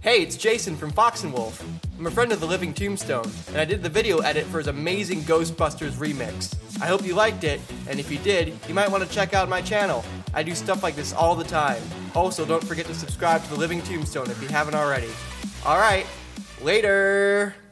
Hey, it's Jason from Fox and Wolf. I'm a friend of the Living Tombstone, and I did the video edit for his amazing Ghostbusters remix. I hope you liked it, and if you did, you might want to check out my channel. I do stuff like this all the time. Also, don't forget to subscribe to the Living Tombstone if you haven't already. Alright, later!